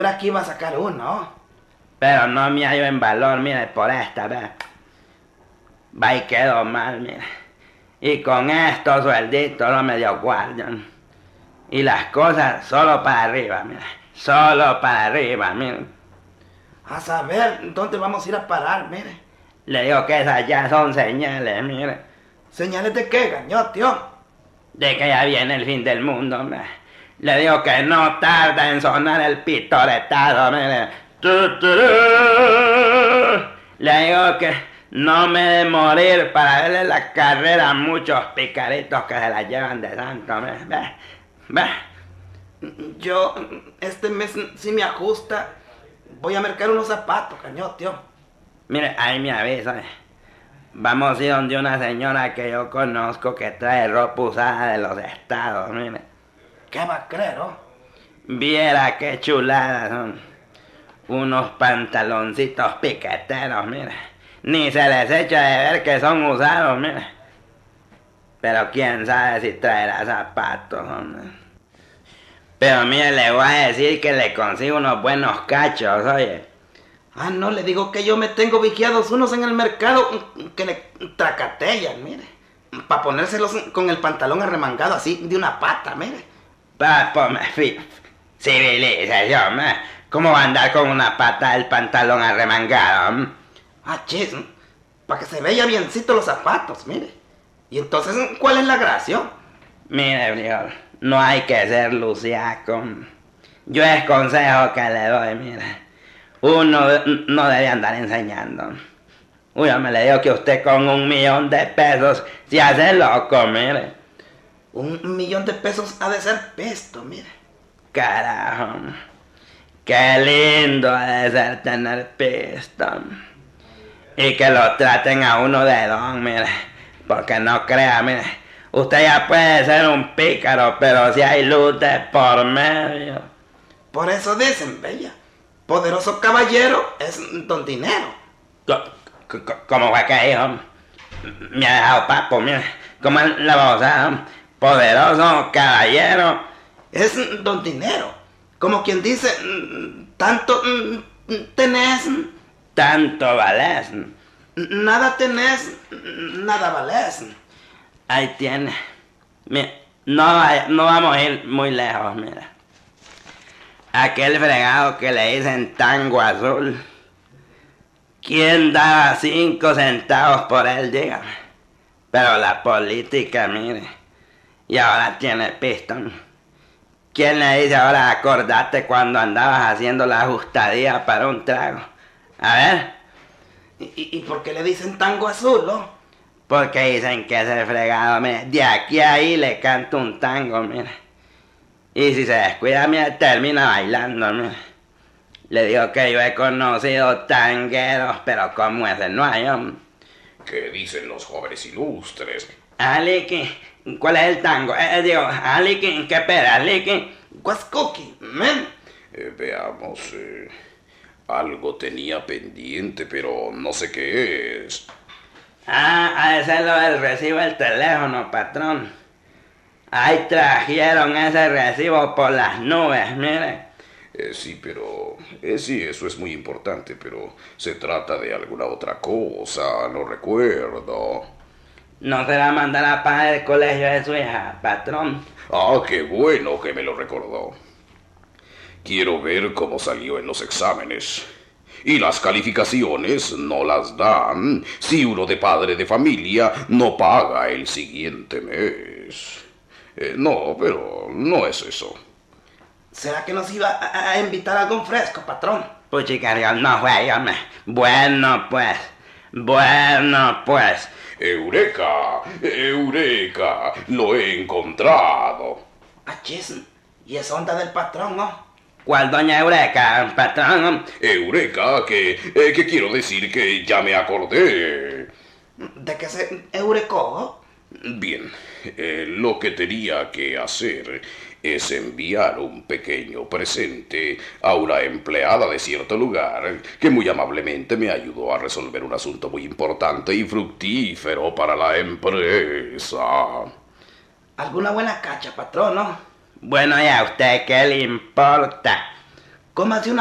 aquí va a sacar uno. Pero no me hallo en valor, mire, por esta vez. Va y quedó mal, mire. Y con estos suelditos no me dio guardia. Y las cosas solo para arriba, mire. Solo para arriba, mire. A saber, ¿dónde vamos a ir a parar, mire? Le digo que esas ya son señales, mire. ¿Señales de qué, gañotio? De que ya viene el fin del mundo, mire. Le digo que no tarda en sonar el pitoretado, mire. Le digo que no me de morir para verle la carrera a muchos picaritos que se la llevan de santo, mire. Ve. Yo, este mes si me ajusta, voy a mercar unos zapatos, gañotio. Mire, ahí me avisa. Vamos a ir donde una señora que yo conozco que trae ropa usada de los estados, mire. ¿Qué va a creer, oh? Viera qué chuladas son. Unos pantaloncitos piqueteros, mire. Ni se les echa de ver que son usados, mire. Pero quién sabe si traerá zapatos, hombre. Pero mire, le voy a decir que le consigo unos buenos cachos, oye. Ah, no, le digo que yo me tengo vigiados unos en el mercado que le tracatellan, mire. Para ponérselos con el pantalón arremangado así de una pata, mire. Civilización, ¿eh? ¿Cómo va a andar con una pata del pantalón arremangado? Ah, chis, para que se vea biencito los zapatos, mire. Y entonces, ¿cuál es la gracia? Mire, Briol, no hay que ser luciaco. Yo es consejo que le doy, mire. Uno no debe andar enseñando. Yo me le digo que usted con $1,000,000 se hace loco, mire. $1,000,000 ha de ser pesto, mire. Carajo. Qué lindo ha de ser tener pisto. Y que lo traten a uno de don, mire. Porque no crea, mire. Usted ya puede ser un pícaro, pero si hay luz de por medio. Por eso dicen, bella. Poderoso caballero es don dinero. ¿Cómo fue que dijo? Me ha dejado papo, mire. ¿Cómo es la babosa? Poderoso caballero es don dinero. Como quien dice, tanto tenés, tanto valés. Nada tenés, nada valés. Ahí tiene. Mire, no vamos a ir muy lejos, mira. Aquel fregado que le dicen Tango Azul. ¿Quién daba 5 centavos por él, dígame? Pero la política, mire. Y ahora tiene pistón. ¿Quién le dice ahora acordate cuando andabas haciendo la ajustadía para un trago? A ver. ¿Y por qué le dicen Tango Azul, no? Porque dicen que ese fregado, mire, de aquí a ahí le canto un tango, mire. Y si se descuida, mire, termina bailando, mire. Le digo que yo he conocido tangueros, pero como ese no hay, hombre. ¿Qué dicen los jóvenes ilustres? Aliki, ¿cuál es el tango? Digo, Aliki, ¿qué peda, Aliki? Guascoqui, men. Veamos, algo tenía pendiente, pero no sé qué es. Ha de ser lo del recibo del teléfono, patrón. Ahí trajeron ese recibo por las nubes, mire. Sí, pero... sí, eso es muy importante, pero se trata de alguna otra cosa, no recuerdo. ¿No se va a mandar a pagar el colegio de su hija, patrón? Ah, qué bueno que me lo recordó. Quiero ver cómo salió en los exámenes. Y las calificaciones no las dan si uno de padre de familia no paga el siguiente mes. No, pero no es eso. ¿Será que nos iba a invitar a algún fresco, patrón? Puchicario, no fue, hombre. Bueno, pues. ¡Eureka! ¡Eureka! ¡Lo he encontrado! Achis, y es onda del patrón, ¿no? ¿Cuál doña Eureka, patrón? Eureka, que quiero decir que ya me acordé. ¿De qué se eurecó? Bien, lo que tenía que hacer es enviar un pequeño presente a una empleada de cierto lugar que muy amablemente me ayudó a resolver un asunto muy importante y fructífero para la empresa. ¿Alguna buena cacha, patrón, no? Bueno, ¿y a usted qué le importa? cómase una